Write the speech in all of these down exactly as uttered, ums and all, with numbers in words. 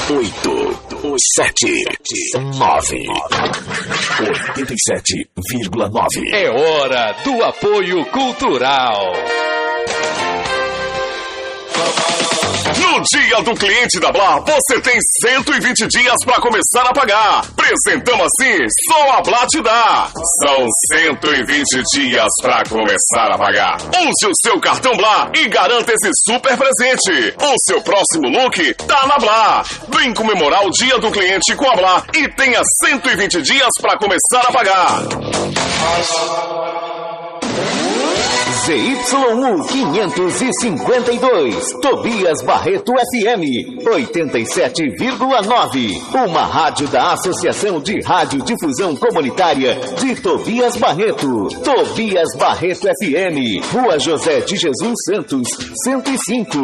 oito, sete, nove, oitenta e sete vírgula nove. É hora do apoio cultural. No Dia do Cliente da Blá, você tem cento e vinte dias para começar a pagar. Apresentamos assim, só a Blá te dá. São cento e vinte dias para começar a pagar. Use o seu cartão Blá e garanta esse super presente. O seu próximo look tá na Blá. Vem comemorar o Dia do Cliente com a Blá e tenha cento e vinte dias para começar a pagar. Z Y U quinhentos e cinquenta e dois, Tobias Barreto F M, oitenta e sete vírgula nove. Uma rádio da Associação de Radiodifusão Comunitária de Tobias Barreto. Tobias Barreto F M, Rua José de Jesus Santos, cento e cinco.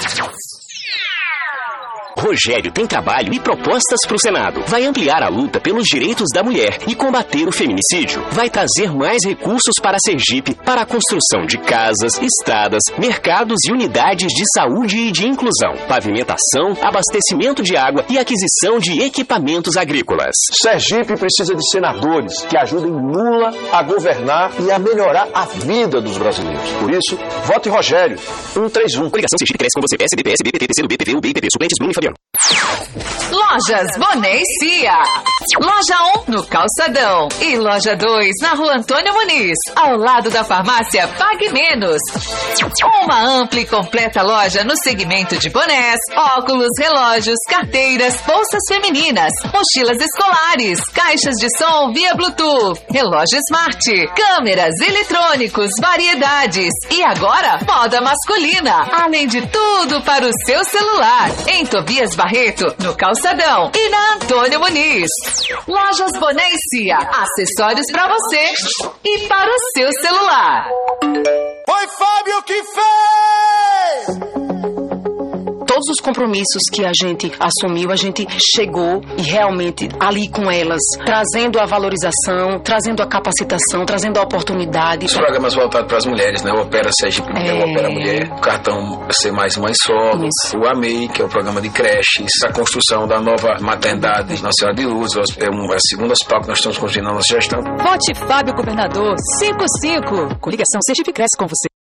Rogério tem trabalho e propostas para o Senado. Vai ampliar a luta pelos direitos da mulher e combater o feminicídio. Vai trazer mais recursos para Sergipe para a construção de casas, estradas, mercados e unidades de saúde e de inclusão, pavimentação, abastecimento de água e aquisição de equipamentos agrícolas. Sergipe precisa de senadores que ajudem Lula a governar e a melhorar a vida dos brasileiros. Por isso, vote Rogério, cento e trinta e um. Coligação Sergipe cresce com você. P S D, P S B, P T, P C do B, P V, U B, I P P, suplentes Bruno e Fabiano. Lojas Boné e Cia. Loja um no Calçadão e Loja dois na Rua Antônio Muniz, ao lado da farmácia Pague Menos. Uma ampla e completa loja no segmento de bonés, óculos, relógios, carteiras, bolsas femininas, mochilas escolares, caixas de som via Bluetooth, relógio smart, câmeras, eletrônicos, variedades e agora moda masculina, além de tudo para o seu celular. Em Tobias Barreto, no Calçadão e na Antônio Muniz. Lojas Boné e Cia, acessórios para você e para o seu celular. Foi Fábio que fez! Todos os compromissos que a gente assumiu, a gente chegou e realmente ali com elas, trazendo a valorização, trazendo a capacitação, trazendo a oportunidade. Os programas voltados para as mulheres, né? O Opera Sergipe, é... o Opera Mulher, o cartão Ser Mais Mãe Solo, isso. O AMEI, que é o programa de creches, a construção da nova maternidade Nossa Senhora de Luz, é uma segunda hospital que nós estamos construindo na nossa gestão. Vote Fábio Governador cinco cinco. Coligação Sergipe cresce com você.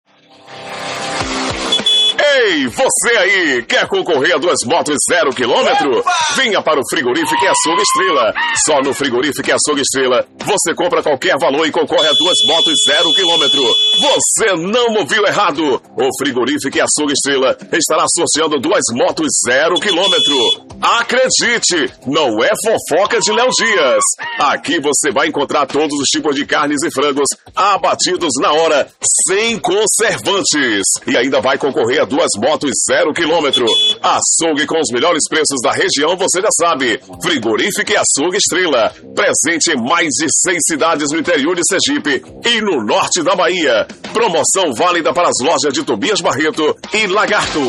Ei, você aí, quer concorrer a duas motos zero quilômetro? Venha para o Frigorífico e Açougue Estrela. Só no Frigorífico e Açougue Estrela, você compra qualquer valor e concorre a duas motos zero quilômetro. Você não ouviu errado. O Frigorífico e Açougue Estrela estará sorteando duas motos zero quilômetro. Acredite, não é fofoca de Léo Dias. Aqui você vai encontrar todos os tipos de carnes e frangos abatidos na hora, sem conservantes. E ainda vai concorrer a duas motos zero quilômetro. Açougue com os melhores preços da região, você já sabe. Frigorífico e Açougue Estrela. Presente em mais de seis cidades no interior de Sergipe e no norte da Bahia. Promoção válida para as lojas de Tobias Barreto e Lagarto.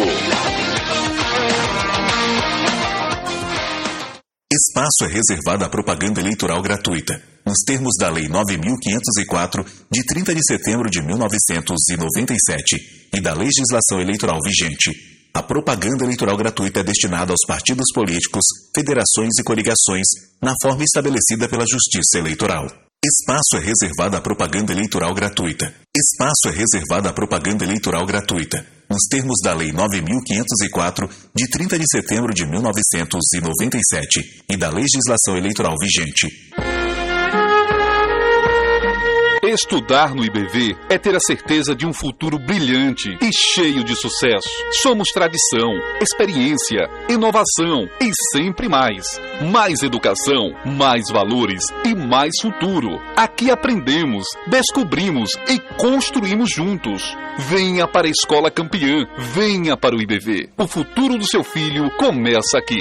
Espaço é reservado à propaganda eleitoral gratuita, nos termos da Lei nove mil quinhentos e quatro, de trinta de setembro de mil novecentos e noventa e sete, e da legislação eleitoral vigente. A propaganda eleitoral gratuita é destinada aos partidos políticos, federações e coligações, na forma estabelecida pela Justiça Eleitoral. Espaço é reservado à propaganda eleitoral gratuita. Espaço é reservado à propaganda eleitoral gratuita, nos termos da Lei nove mil quinhentos e quatro, de trinta de setembro de mil novecentos e noventa e sete, e da legislação eleitoral vigente. Estudar no I B V é ter a certeza de um futuro brilhante e cheio de sucesso. Somos tradição, experiência, inovação e sempre mais. Mais educação, mais valores e mais futuro. Aqui aprendemos, descobrimos e construímos juntos. Venha para a Escola Campeã, venha para o I B V. O futuro do seu filho começa aqui.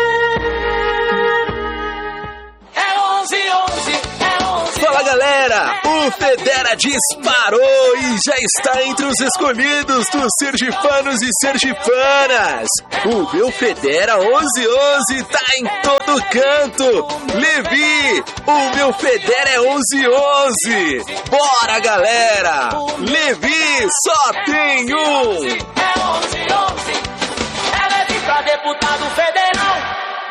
Fala galera, o Federa disparou e já está entre os escolhidos dos sergipanos e sergipanas. O meu Federa onze onze tá em todo canto. Levi, o meu Federa é onze onze. Bora galera, Levi só tem um. É onze onze, elege pra deputado federal.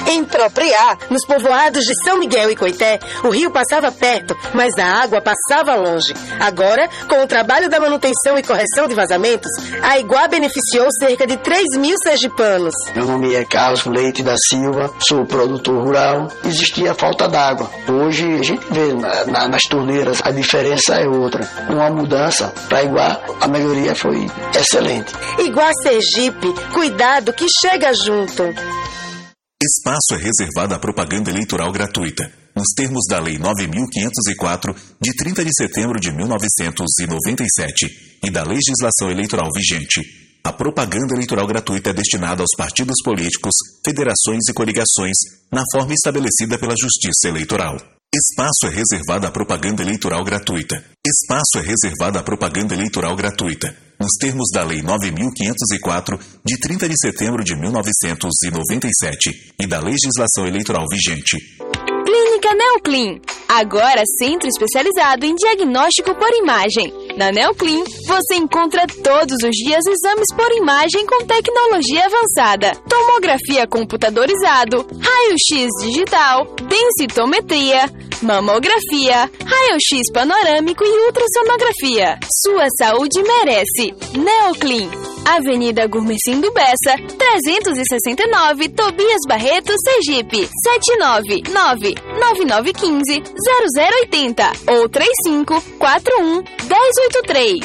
Em Propriá, nos povoados de São Miguel e Coité, o rio passava perto, mas a água passava longe. Agora, com o trabalho da manutenção e correção de vazamentos, a Iguá beneficiou cerca de três mil sergipanos. Meu nome é Carlos Leite da Silva, sou produtor rural. Existia falta d'água. Hoje a gente vê na, na, nas torneiras, a diferença é outra. Uma mudança para Iguá, a melhoria foi excelente. Iguá Sergipe, cuidado que chega junto. Espaço é reservado à propaganda eleitoral gratuita, nos termos da Lei nove mil quinhentos e quatro, de trinta de setembro de mil novecentos e noventa e sete, e da legislação eleitoral vigente. A propaganda eleitoral gratuita é destinada aos partidos políticos, federações e coligações, na forma estabelecida pela Justiça Eleitoral. Espaço é reservado à propaganda eleitoral gratuita. Espaço é reservado à propaganda eleitoral gratuita, nos termos da Lei nove mil quinhentos e quatro, de trinta de setembro de mil novecentos e noventa e sete, e da legislação eleitoral vigente. Clínica Neoclin, agora centro especializado em diagnóstico por imagem. Na Neoclin, você encontra todos os dias exames por imagem com tecnologia avançada, tomografia computadorizado, raio-x digital, densitometria, mamografia, raio-x panorâmico e ultrassonografia. Sua saúde merece. Neoclin, Avenida Gurmecindo Bessa, trezentos e sessenta e nove, Tobias Barreto, Sergipe, sete nove nove, nove nove um cinco, zero zero oito zero ou trinta e cinco, quarenta e um, dez oitenta e três.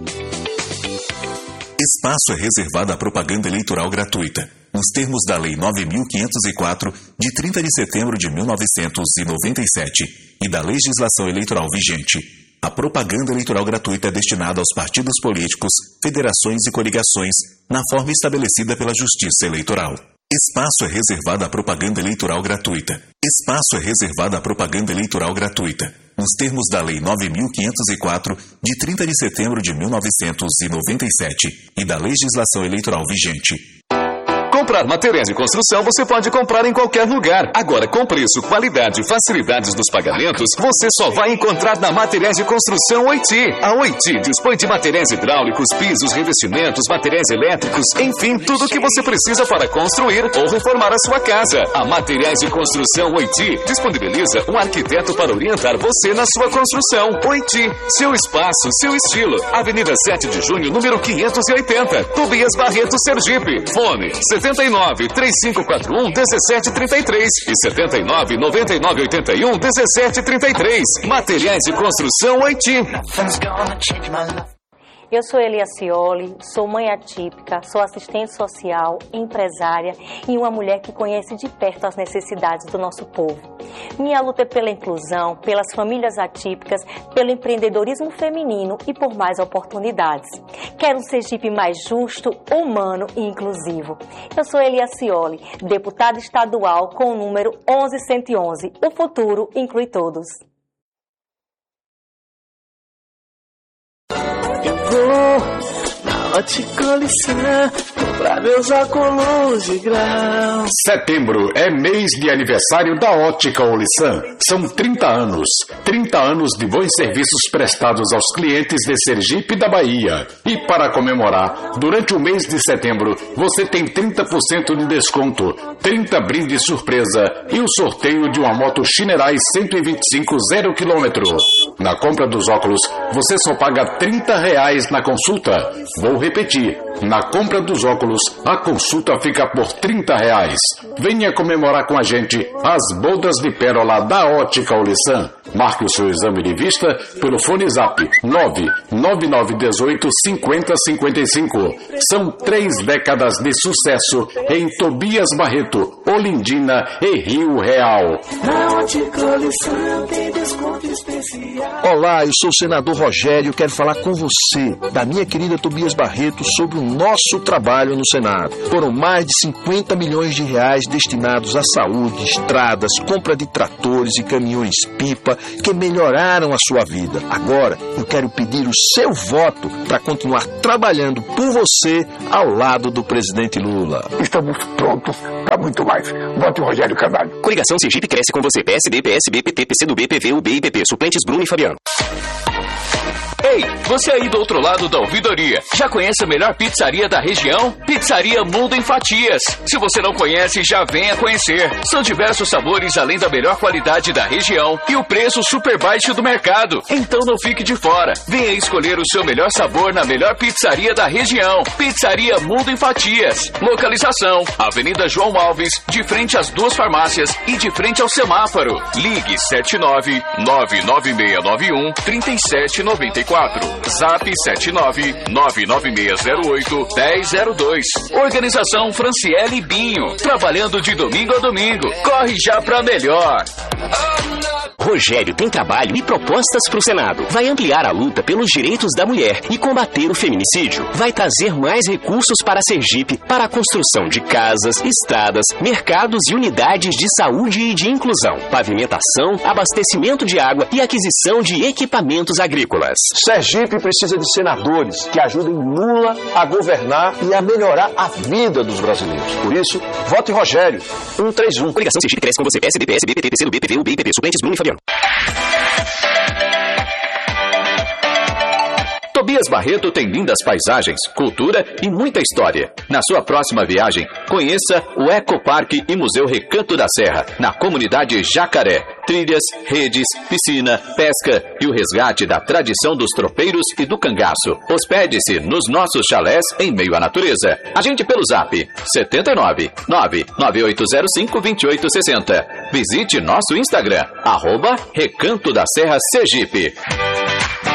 Espaço é reservado à propaganda eleitoral gratuita, nos termos da Lei nove mil quinhentos e quatro, de trinta de setembro de mil novecentos e noventa e sete, e da legislação eleitoral vigente. A propaganda eleitoral gratuita é destinada aos partidos políticos, federações e coligações, na forma estabelecida pela Justiça Eleitoral. Espaço é reservado à propaganda eleitoral gratuita. Espaço é reservado à propaganda eleitoral gratuita, nos termos da Lei nove mil quinhentos e quatro, de trinta de setembro de mil novecentos e noventa e sete, e da legislação eleitoral vigente. Comprar materiais de construção você pode comprar em qualquer lugar. Agora, com preço, qualidade e facilidades nos pagamentos, você só vai encontrar na Materiais de Construção Oiti. A Oiti dispõe de materiais hidráulicos, pisos, revestimentos, materiais elétricos, enfim, tudo o que você precisa para construir ou reformar a sua casa. A Materiais de Construção Oiti disponibiliza um arquiteto para orientar você na sua construção. Oiti, seu espaço, seu estilo. Avenida sete de junho, número quinhentos e oitenta, Tobias Barreto, Sergipe. Fone setenta e nove, três cinco quatro um, dezessete trinta e três e setenta e nove, noventa e nove, oitenta e um, dezessete trinta e três. Materiais de Construção Oiti. Eu sou Elia Cioli, sou mãe atípica, sou assistente social, empresária e uma mulher que conhece de perto as necessidades do nosso povo. Minha luta é pela inclusão, pelas famílias atípicas, pelo empreendedorismo feminino e por mais oportunidades. Quero um Sergipe mais justo, humano e inclusivo. Eu sou Elia Cioli, deputada estadual com o número onze cento e onze. O futuro inclui todos. Eu vou na Ótica Lissan comprar meus óculos de grau. Setembro é mês de aniversário da Ótica Lissan. São trinta anos. trinta anos de bons serviços prestados aos clientes de Sergipe e da Bahia. E para comemorar, durante o mês de setembro, você tem trinta por cento de desconto, trinta brindes surpresa e o sorteio de uma moto Shinerai cento e vinte e cinco zero quilômetro. Na compra dos óculos, você só paga trinta reais na consulta. Vou repetir, na compra dos óculos, a consulta fica por trinta reais. Venha comemorar com a gente as bodas de pérola da Ótica Lissan. Marque o seu exame de vista pelo fone zap nove nove nove um oito cinco zero cinco cinco. São três décadas de sucesso em Tobias Barreto, Olindina e Rio Real. Na Ótica Lissan tem desconto especial. Olá, eu sou o senador Rogério, quero falar com você, da minha querida Tobias Barreto, sobre o nosso trabalho no Senado. Foram mais de cinquenta milhões de reais destinados à saúde, estradas, compra de tratores e caminhões-pipa que melhoraram a sua vida. Agora, eu quero pedir o seu voto para continuar trabalhando por você ao lado do presidente Lula. Estamos prontos para muito mais. Vote Rogério Carvalho. Coligação Sergipe cresce com você. P S D, P S B, P T, P C do B, P V, U B e P P. Suplentes Bruno e Fabiano. Ei, você aí do outro lado da ouvidoria, já conhece a melhor pizzaria da região? Pizzaria Mundo em Fatias. Se você não conhece, já venha conhecer. São diversos sabores além da melhor qualidade da região e o preço super baixo do mercado. Então não fique de fora. Venha escolher o seu melhor sabor na melhor pizzaria da região. Pizzaria Mundo em Fatias. Localização: Avenida João Alves, de frente às duas farmácias e de frente ao semáforo. Ligue sete nove nove nove seis nove um três sete nove quatro. Zap sete nove nove nove seis zero oito um zero zero dois. Organização Franciele Binho. Trabalhando de domingo a domingo. Corre já pra melhor. Rogério tem trabalho e propostas para o Senado. Vai ampliar a luta pelos direitos da mulher e combater o feminicídio. Vai trazer mais recursos para Sergipe para a construção de casas, estradas, mercados e unidades de saúde e de inclusão, pavimentação, abastecimento de água e aquisição de equipamentos agrícolas. Sergipe precisa de senadores que ajudem Lula a governar e a melhorar a vida dos brasileiros. Por isso, vote Rogério, cento e trinta e um. Coligação Sergipe cresce com você. P S D, P S B, P T, P C do B, P V U, B I P P, suplentes Bruno e Fabiano. Tobias Barreto tem lindas paisagens, cultura e muita história. Na sua próxima viagem, conheça o Ecoparque e Museu Recanto da Serra, na comunidade Jacaré. Trilhas, redes, piscina, pesca e o resgate da tradição dos tropeiros e do cangaço. Hospede-se nos nossos chalés em meio à natureza. Agende pelo zap sete nove nove nove oito zero cinco dois oito seis zero. Visite nosso Instagram, arroba Recanto da Serra Sergipe.